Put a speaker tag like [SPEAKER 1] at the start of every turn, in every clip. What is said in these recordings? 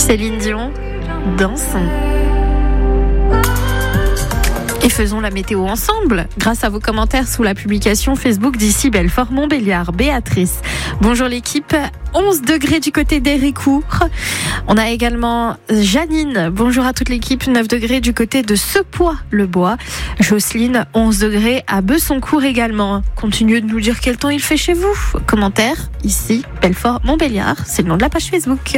[SPEAKER 1] Céline Dion, dansons. Et faisons la météo ensemble, grâce à vos commentaires sous la publication Facebook d'ici Belfort-Montbéliard. Béatrice. Bonjour l'équipe. 11 degrés du côté d'Héricourt. On a également Janine. Bonjour à toute l'équipe. 9 degrés du côté de Sepois-le-Bois. Jocelyne, 11 degrés à Besoncourt également. Continuez de nous dire quel temps il fait chez vous. Commentaire ici, Belfort-Montbéliard. C'est le nom de la page Facebook.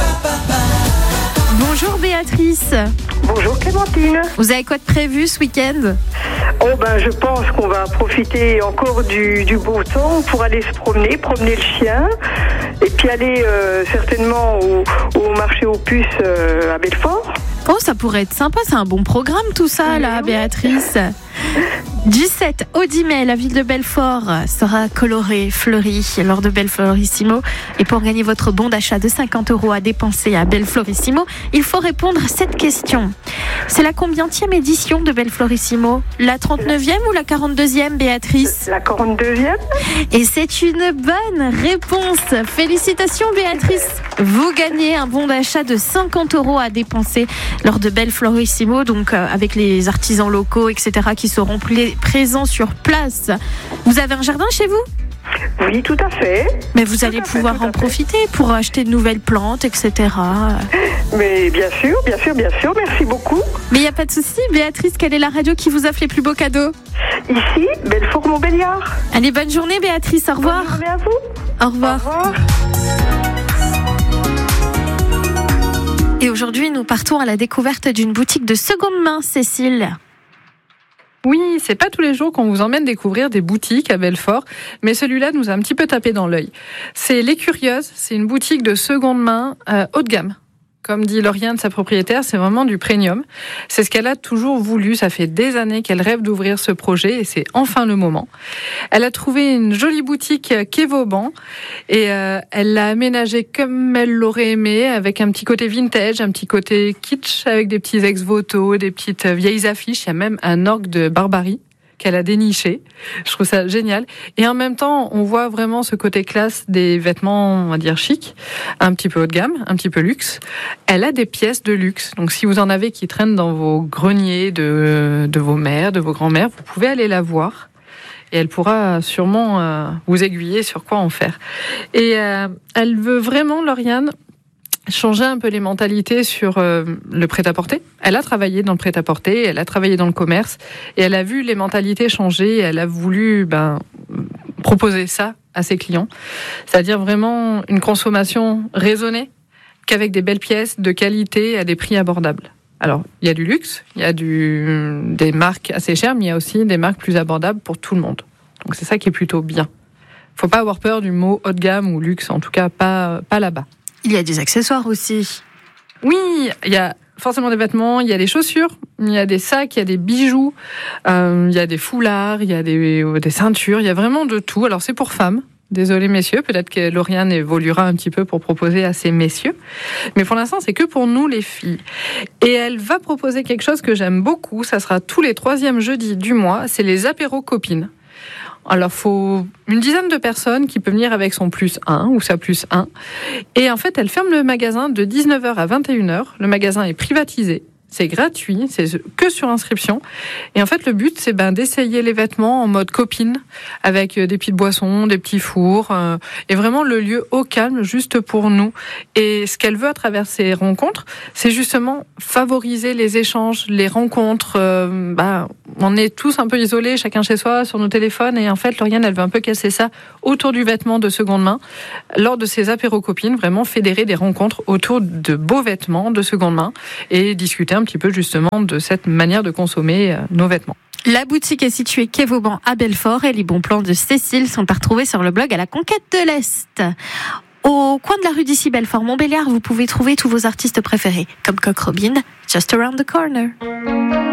[SPEAKER 1] Bonjour Béatrice.
[SPEAKER 2] Bonjour Clémentine.
[SPEAKER 1] Vous avez quoi de prévu ce week-end ?
[SPEAKER 2] Je pense qu'on va profiter encore du beau temps pour aller se promener le chien, et puis aller certainement au marché aux puces à Belfort.
[SPEAKER 1] Oh, ça pourrait être sympa, c'est un bon programme tout ça là, Béatrice. Du 7 au 10 mai, la ville de Belfort sera colorée, fleurie lors de Belflorissimo. Et pour gagner votre bon d'achat de 50 € à dépenser à Belflorissimo, il faut répondre à cette question. C'est la combienième édition de Belflorissimo ? La 39e ou la 42e, Béatrice ?
[SPEAKER 2] La 42e.
[SPEAKER 1] Et c'est une bonne réponse. Félicitations, Béatrice. Vous gagnez un bon d'achat de 50 € à dépenser lors de Belflorissimo, donc avec les artisans locaux, etc., qui seront présents sur place. Vous avez un jardin chez vous ?
[SPEAKER 2] Oui, tout à fait.
[SPEAKER 1] Mais vous allez pouvoir en profiter pour acheter de nouvelles plantes, etc.
[SPEAKER 2] Mais bien sûr, merci beaucoup.
[SPEAKER 1] Mais il n'y a pas de souci. Béatrice, quelle est la radio qui vous offre les plus beaux cadeaux ?
[SPEAKER 2] Ici, Belfort-Montbéliard.
[SPEAKER 1] Allez, bonne journée Béatrice, au revoir.
[SPEAKER 2] Bonne journée à vous.
[SPEAKER 1] Au revoir.
[SPEAKER 2] Au revoir.
[SPEAKER 1] Et aujourd'hui, nous partons à la découverte d'une boutique de seconde main, Cécile.
[SPEAKER 3] Oui, c'est pas tous les jours qu'on vous emmène découvrir des boutiques à Belfort, mais celui-là nous a un petit peu tapé dans l'œil. C'est Les Curieuses, c'est une boutique de seconde main haut de gamme. Comme dit Lauriane, sa propriétaire, c'est vraiment du premium. C'est ce qu'elle a toujours voulu. Ça fait des années qu'elle rêve d'ouvrir ce projet et c'est enfin le moment. Elle a trouvé une jolie boutique quai Vauban et elle l'a aménagée comme elle l'aurait aimé, avec un petit côté vintage, un petit côté kitsch, avec des petits ex-voto, des petites vieilles affiches. Il y a même un orgue de Barbarie qu'elle a déniché. Je trouve ça génial. Et en même temps, on voit vraiment ce côté classe des vêtements, on va dire chic, un petit peu haut de gamme, un petit peu luxe. Elle a des pièces de luxe. Donc, si vous en avez qui traînent dans vos greniers de vos mères, de vos grands-mères, vous pouvez aller la voir. Et elle pourra sûrement vous aiguiller sur quoi en faire. Et elle veut vraiment, Lauriane, changer un peu les mentalités sur le prêt-à-porter. Elle a travaillé dans le prêt-à-porter, elle a travaillé dans le commerce, et elle a vu les mentalités changer, et elle a voulu proposer ça à ses clients. C'est-à-dire vraiment une consommation raisonnée, qu'avec des belles pièces de qualité à des prix abordables. Alors, il y a du luxe, il y a des marques assez chères, mais il y a aussi des marques plus abordables pour tout le monde. Donc c'est ça qui est plutôt bien. Faut pas avoir peur du mot haut de gamme ou luxe, en tout cas pas là-bas.
[SPEAKER 1] Il y a des accessoires aussi.
[SPEAKER 3] Oui, il y a forcément des vêtements, il y a des chaussures, il y a des sacs, il y a des bijoux, il y a des foulards, il y a des ceintures, il y a vraiment de tout. Alors c'est pour femmes. Désolé messieurs, peut-être que Lauriane évoluera un petit peu pour proposer à ces messieurs. Mais pour l'instant, c'est que pour nous les filles. Et elle va proposer quelque chose que j'aime beaucoup, ça sera tous les 3e jeudis du mois, c'est les apéros copines. Alors, faut une dizaine de personnes qui peuvent venir avec son +1 ou sa +1. Et en fait, elle ferme le magasin de 19h à 21h. Le magasin est privatisé. C'est gratuit, c'est que sur inscription. Et en fait, le but, c'est d'essayer les vêtements en mode copine, avec des petites boissons, des petits fours, et vraiment le lieu au calme, juste pour nous. Et ce qu'elle veut à travers ces rencontres, c'est justement favoriser les échanges, les rencontres. On est tous un peu isolés, chacun chez soi, sur nos téléphones. Et en fait, Lauriane, elle veut un peu casser ça autour du vêtement de seconde main. Lors de ces apéros copines, vraiment fédérer des rencontres autour de beaux vêtements de seconde main et discuter un petit peu justement de cette manière de consommer nos vêtements.
[SPEAKER 1] La boutique est située quai Vauban à Belfort et les bons plans de Cécile sont à retrouver sur le blog À la conquête de l'Est. Au coin de la rue d'ici Belfort-Montbéliard, vous pouvez trouver tous vos artistes préférés, comme Coq Robin, Just Around the Corner.